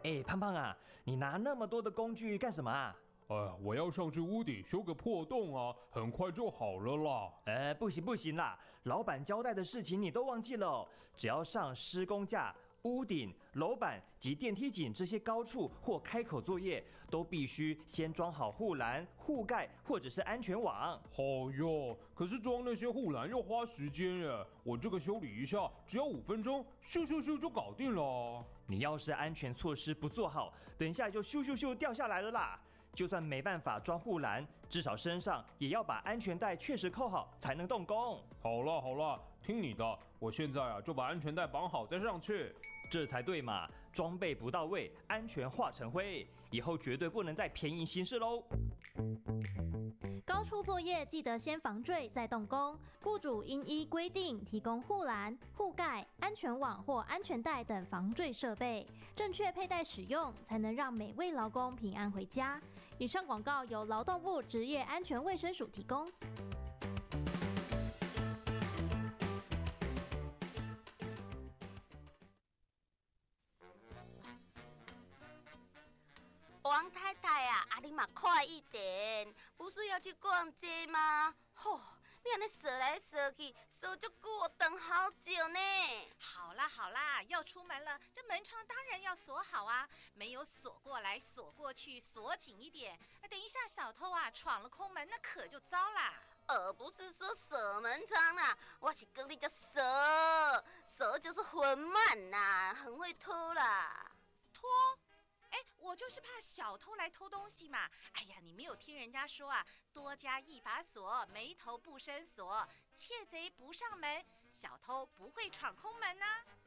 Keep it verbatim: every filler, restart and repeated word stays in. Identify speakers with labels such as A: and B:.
A: 哎，胖胖啊，你拿那么多的工具干什么啊？
B: 哎，我要上去屋顶修个破洞啊，很快就好了啦。
A: 呃，不行不行啦，老板交代的事情你都忘记了哦。只要上施工架、屋顶、楼板及电梯井这些高处或开口作业，都必须先装好护栏、护盖或者是安全网。
B: 好哟，可是装那些护栏要花时间耶，我这个修理一下只要五分钟，咻咻咻就搞定了。
A: 你要是安全措施不做好，等一下就咻咻咻掉下来了啦。就算没办法装护栏，至少身上也要把安全带确实扣好，才能动工。
B: 好了好了，听你的，我现在啊就把安全带绑好再上去。
A: 这才对嘛！装备不到位，安全化成灰，以后绝对不能再便宜行事喽。
C: 高处作业记得先防坠再动工，雇主应依规定提供护栏、护盖、安全网或安全带等防坠设备，正确佩戴使用，才能让每位劳工平安回家。以上广告由劳动部职业安全卫生署提供。
D: 王太太啊，啊你嘛快一点，不是要去逛街吗？吼，你安尼踅来踅去，踅足久，我等好久呢。
E: 好啦好啦，要出门了，这门窗当然要锁好啊，没有锁过来锁过去，锁紧一点。等一下小偷啊闯了空门，那可就糟啦。
D: 而不是说锁门窗啦，我是跟你讲踅，踅就是混慢呐，很会偷啦。
E: 偷？哎，我就是怕小偷来偷东西嘛。哎呀，你没有听人家说啊，多加一把锁，没头不生锁，窃贼不上门，小偷不会闯空门呐、啊。